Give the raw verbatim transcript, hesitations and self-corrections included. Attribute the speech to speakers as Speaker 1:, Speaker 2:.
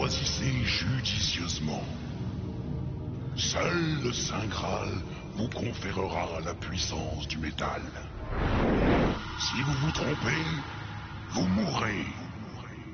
Speaker 1: Choisissez judicieusement. Seul le Saint Graal vous conférera la puissance du métal. Si vous vous trompez, vous mourrez.